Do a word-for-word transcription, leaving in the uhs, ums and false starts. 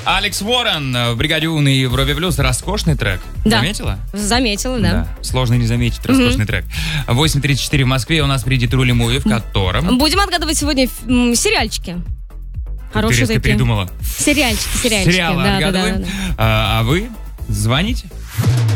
Алекс Уоррен в «Бригаде У» и в «Европе Плюс». Роскошный трек. Да. Заметила? Заметила, да. Да. Сложно не заметить роскошный mm-hmm. трек. восемь тридцать четыре в Москве. У нас впереди Трули Муви, в котором... Будем отгадывать сегодня м, сериальчики. Хорошие такие. Ты передумала. Сериальчики, сериальчики. Сериалы да, отгадываем. Да, да, да. А, а вы звоните.